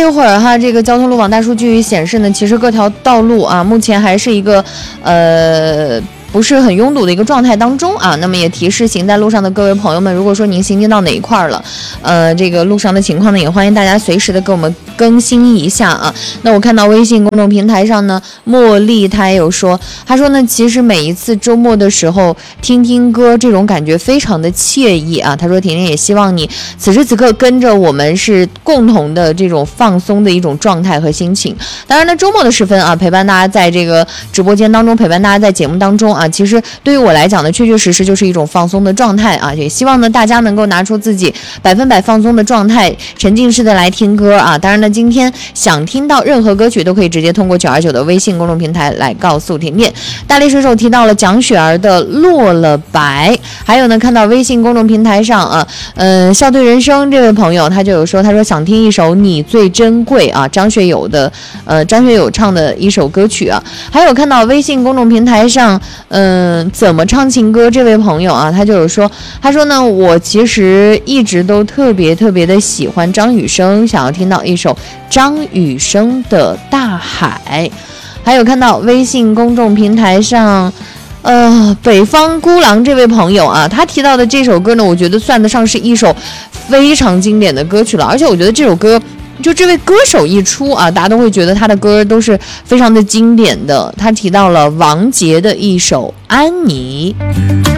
一会儿哈，这个交通路网大数据显示呢，其实各条道路啊，目前还是一个不是很拥堵的一个状态当中啊。那么也提示行在路上的各位朋友们，如果说您行进到哪一块了，这个路上的情况呢，也欢迎大家随时的给我们更新一下啊。那我看到微信公众平台上呢，茉莉她也有说，她说呢，其实每一次周末的时候听听歌，这种感觉非常的惬意啊。她说婷婷也希望你此时此刻跟着我们是共同的这种放松的一种状态和心情。当然呢，周末的时分啊，陪伴大家在这个直播间当中，陪伴大家在节目当中啊，其实对于我来讲呢，确确实实就是一种放松的状态啊。也希望呢，大家能够拿出自己100%放松的状态，沉浸式的来听歌啊。当然呢，今天想听到任何歌曲都可以直接通过929的微信公众平台来告诉甜甜。大力水手提到了蒋雪儿的《落了白》，还有呢，看到微信公众平台上啊，笑对人生这位朋友他就有说，他说想听一首《你最珍贵》啊，张学友唱的一首歌曲啊。还有看到微信公众平台上，怎么唱情歌这位朋友啊，他就有说，他说呢，我其实一直都特别的喜欢张雨生，想要听到一首张雨生的《大海》。还有看到微信公众平台上北方孤狼这位朋友啊，他提到的这首歌呢，我觉得算得上是一首非常经典的歌曲了，而且我觉得这首歌就这位歌手一出啊，大家都会觉得他的歌都是非常的经典的。他提到了王杰的一首《安妮》。